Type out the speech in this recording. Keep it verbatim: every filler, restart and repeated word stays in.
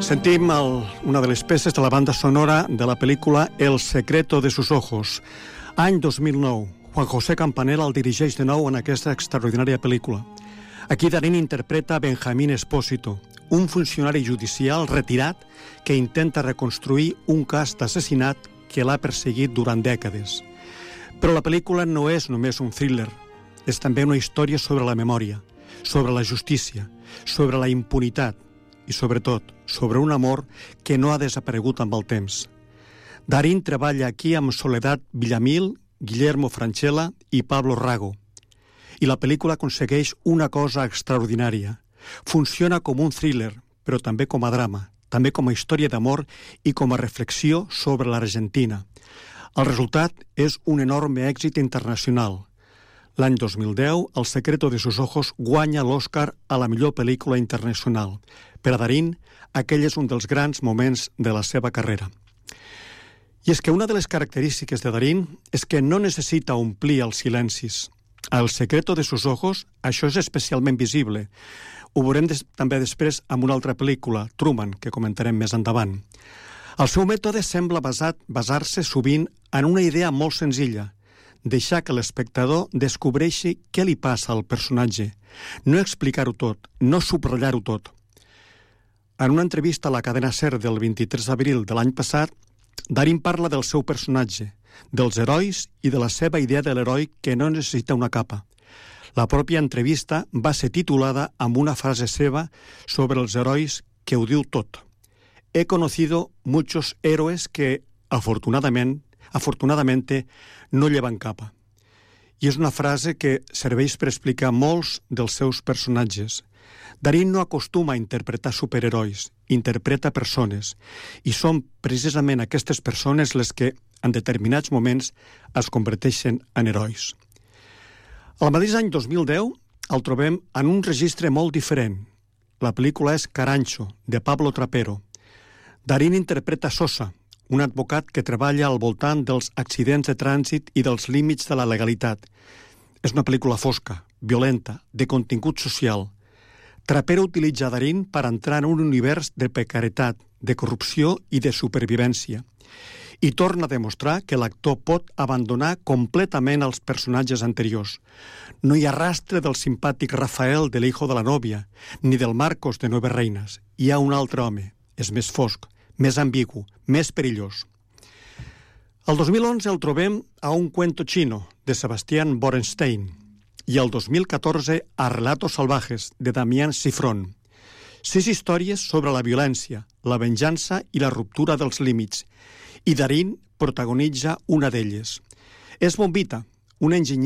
Sentim el, una de les peces de la banda sonora de la pel·lícula El secreto de sus ojos. Any dos mil nou. Juan José Campanella el dirigeix de nou en aquesta extraordinària pel·lícula. Aquí Darín interpreta a Benjamín Espósito, un funcionari judicial retirat que intenta reconstruir un cas d'assassinat que l'ha perseguit durant dècades. Però la pel·lícula no és només un thriller, és també una història sobre la memòria, sobre la justícia, sobre la impunitat i, sobretot, sobre un amor que no ha desaparegut amb el temps. Darín treballa aquí amb Soledad Villamil, Guillermo Francella i Pablo Rago. I la pel·lícula aconsegueix una cosa extraordinària. Funciona com un thriller, però també com a drama, també com a història d'amor i com a reflexió sobre l'Argentina. El resultat és un enorme èxit internacional. L'any dos mil deu, El secreto de sus ojos guanya l'Oscar a la millor pel·lícula internacional. Per a Darín, aquell és un dels grans moments de la seva carrera. I és que una de les característiques de Darín és que no necessita omplir els silencis. A El secreto de sus ojos, això és especialment visible. Ho veurem des, també després amb una altra pel·lícula, Truman, que comentarem més endavant. El seu mètode sembla basat, basar-se sovint en una idea molt senzilla, deixar que l'espectador descobreixi què li passa al personatge, no explicar-ho tot, no subratllar-ho tot. En una entrevista a la cadena SER del vint-i-tres d'abril de l'any passat, Darín parla del seu personatge, dels herois i de la seva idea de l'heroi que no necessita una capa. La pròpia entrevista va ser titulada amb una frase seva sobre els herois que ho diu tot. He conocido muchos héroes que, afortunadamente, afortunadamente no llevan capa. I és una frase que serveix per explicar molts dels seus personatges. Darín no acostuma a interpretar superherois, interpreta persones, i són precisament aquestes persones les que, en determinats moments, es converteixen en herois. El mateix any dos mil deu el trobem en un registre molt diferent. La pel·lícula és Carancho, de Pablo Trapero. Darín interpreta Sosa, un advocat que treballa al voltant dels accidents de trànsit i dels límits de la legalitat. És una pel·lícula fosca, violenta, de contingut social. Trapero utilitza Darín per entrar en un univers de precarietat, de corrupció i de supervivència. I torna a demostrar que l'actor pot abandonar completament els personatges anteriors. No hi ha rastre del simpàtic Rafael de l'hijo de la novia, ni del Marcos de Nueve Reinas. Hi ha un altre home. És més fosc, més ambigu, més perillós. El dos mil onze el trobem a Un cuento chino, de Sebastián Borenstein, i el dos mil catorze a Relatos salvajes, de Damián Cifrón. Sis històries sobre la violència, la venjança i la ruptura dels límits, i Darín protagonitza una d'elles. És Bombita, un enginyer